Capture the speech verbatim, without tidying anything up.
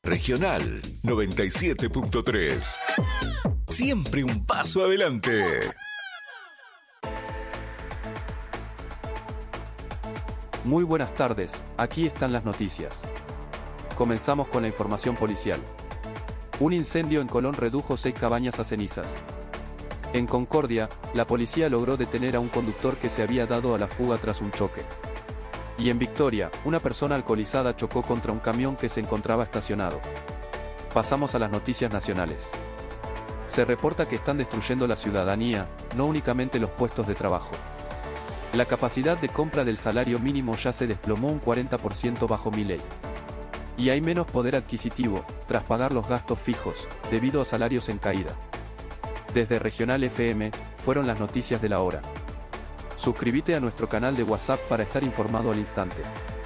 Regional noventa y siete punto tres. Siempre un paso adelante. Muy buenas tardes, aquí están las noticias. Comenzamos con la información policial. Un incendio en Colón redujo seis cabañas a cenizas. En Concordia, la policía logró detener a un conductor que se había dado a la fuga tras un choque. Y en Victoria, una persona alcoholizada chocó contra un camión que se encontraba estacionado. Pasamos a las noticias nacionales. Se reporta que están destruyendo la ciudadanía, no únicamente los puestos de trabajo. La capacidad de compra del salario mínimo ya se desplomó un cuarenta por ciento bajo Milei. Y hay menos poder adquisitivo, tras pagar los gastos fijos, debido a salarios en caída. Desde Regional F M, fueron las noticias de la hora. Suscríbete a nuestro canal de WhatsApp para estar informado al instante.